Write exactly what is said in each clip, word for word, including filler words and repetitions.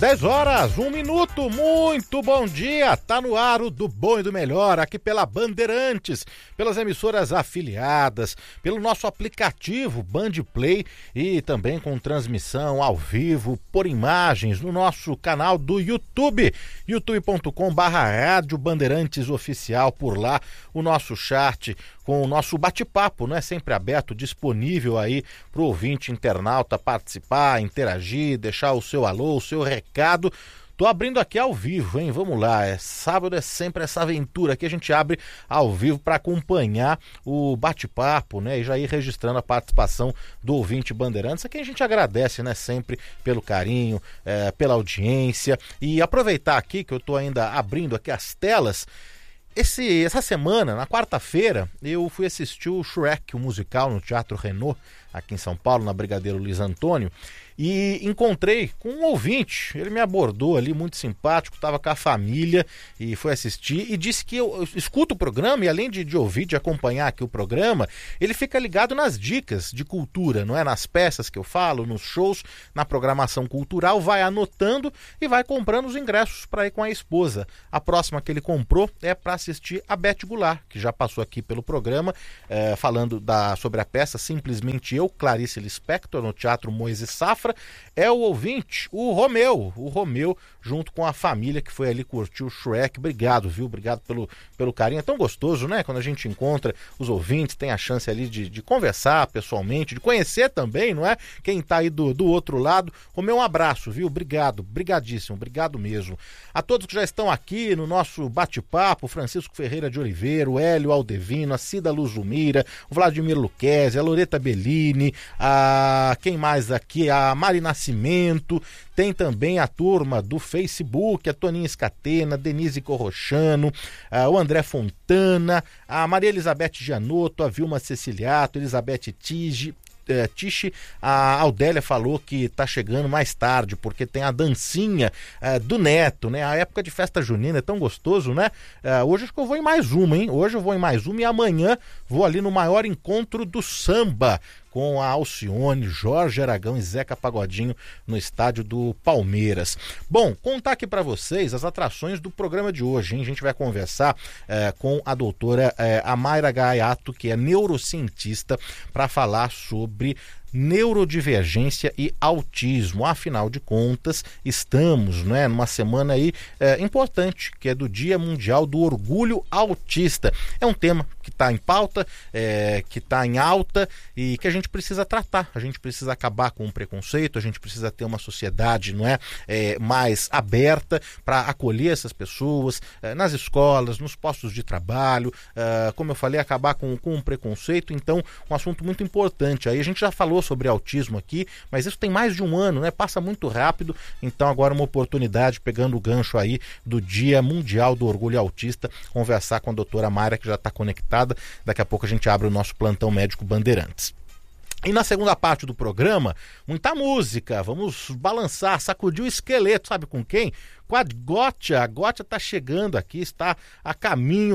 dez horas, um minuto, muito bom dia, tá no ar o do bom e do melhor, aqui pela Bandeirantes, pelas emissoras afiliadas, pelo nosso aplicativo Band Play e também com transmissão ao vivo, por imagens, no nosso canal do YouTube, youtube ponto com barra rádio Bandeirantes Oficial, por lá o nosso chat com o nosso bate-papo, não é sempre aberto, disponível aí para o ouvinte internauta participar, interagir, deixar o seu alô, o seu recado. Tô abrindo aqui ao vivo, hein? Vamos lá, é sábado, é sempre essa aventura aqui, a gente abre ao vivo para acompanhar o bate-papo, né? E já ir registrando a participação do ouvinte Bandeirantes, a quem a gente agradece, né? Sempre pelo carinho, é, pela audiência. E aproveitar aqui que eu tô ainda abrindo aqui as telas. Esse, essa semana, na quarta-feira, eu fui assistir o Shrek, o musical, no Teatro Renault, aqui em São Paulo, na Brigadeiro Luiz Antônio, e encontrei com um ouvinte. Ele me abordou ali, muito simpático, estava com a família e foi assistir e disse que eu, eu escuto o programa e além de, de ouvir, de acompanhar aqui o programa, ele fica ligado nas dicas de cultura, não é? Nas peças que eu falo, nos shows, na programação cultural, vai anotando e vai comprando os ingressos para ir com a esposa. A próxima que ele comprou é para assistir a Beth Goulart, que já passou aqui pelo programa, é, falando da, sobre a peça Simplesmente Eu, Clarice Lispector, no Teatro Moisés Safra. É o ouvinte, o Romeu, o Romeu, junto com a família que foi ali curtir o Shrek. Obrigado, viu? Obrigado pelo, pelo carinho. É tão gostoso, né? Quando a gente encontra os ouvintes, tem a chance ali de, de conversar pessoalmente, de conhecer também, não é? Quem tá aí do, do outro lado. Romeu, um abraço, viu? Obrigado, brigadíssimo, obrigado mesmo. A todos que já estão aqui no nosso bate-papo, Francisco Ferreira de Oliveira, o Hélio Aldevino, a Cida Luzumira, o Vladimir Luquezzi, a Loreta Bellini, a... quem mais aqui? A Mari Nascimento, tem também a turma do Facebook, a Toninha Escatena, Denise Corrochano, a, o André Fontana, a Maria Elizabeth Gianotto, a Vilma Ceciliato, Elizabeth Tige, É, Tiche, a Aldélia falou que tá chegando mais tarde, porque tem a dancinha é, do Neto, né? A época de festa junina é tão gostoso, né? É, hoje acho que eu vou em mais uma, hein? Hoje eu vou em mais uma e amanhã vou ali no maior encontro do samba, com a Alcione, Jorge Aragão e Zeca Pagodinho no estádio do Palmeiras. Bom, contar aqui para vocês as atrações do programa de hoje, hein? A gente vai conversar é, com a doutora é, Amaira Gaiato, que é neurocientista, para falar sobre neurodivergência e autismo. Afinal de contas, estamos, né, numa semana aí é, importante, que é do Dia Mundial do Orgulho Autista. É um tema que está em pauta, é, que está em alta e que a gente precisa tratar. A gente precisa acabar com o preconceito, a gente precisa ter uma sociedade, não é, é mais aberta para acolher essas pessoas é, nas escolas, nos postos de trabalho, é, como eu falei, acabar com, com o preconceito. Então, um assunto muito importante. Aí a gente já falou sobre autismo aqui, mas isso tem mais de um ano, né? Passa muito rápido, então agora uma oportunidade, pegando o gancho aí do Dia Mundial do Orgulho Autista, conversar com a doutora Mayra, que já está conectada. Daqui a pouco a gente abre o nosso plantão médico Bandeirantes. E na segunda parte do programa, muita música, vamos balançar, sacudir o esqueleto, sabe com quem? Com a Gótia. A Gótia está chegando aqui, está a caminho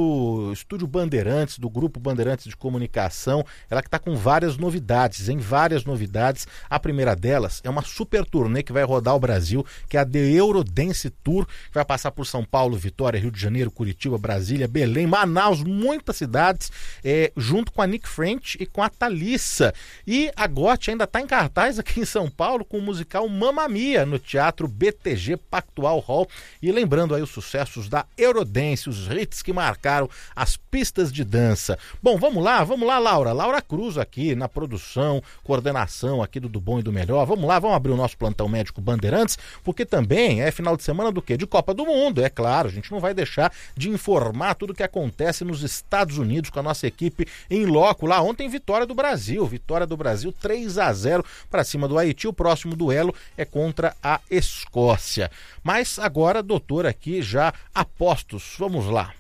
do Estúdio Bandeirantes, do Grupo Bandeirantes de Comunicação. Ela que está com várias novidades, hein? Várias novidades. A primeira delas é uma super turnê que vai rodar o Brasil, que é a The Eurodance Tour, que vai passar por São Paulo, Vitória, Rio de Janeiro, Curitiba, Brasília, Belém, Manaus, muitas cidades, é, junto com a Nick French e com a Thalissa. E a Gótia ainda está em cartaz aqui em São Paulo com o musical Mamma Mia, no Teatro B T G Pactual Hall. E lembrando aí os sucessos da Eurodance, os hits que marcaram as pistas de dança. Bom, vamos lá, vamos lá, Laura. Laura Cruz aqui na produção, coordenação aqui do Do Bom e do Melhor. Vamos lá, vamos abrir o nosso plantão médico Bandeirantes, porque também é final de semana do quê? De Copa do Mundo, é claro. A gente não vai deixar de informar tudo o que acontece nos Estados Unidos com a nossa equipe em loco. Lá ontem, vitória do Brasil. Vitória do Brasil, três a zero para cima do Haiti. O próximo duelo é contra a Escócia. Mas agora, doutor, aqui já a postos. Vamos lá.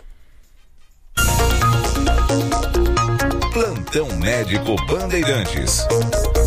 Plantão Médico Bandeirantes.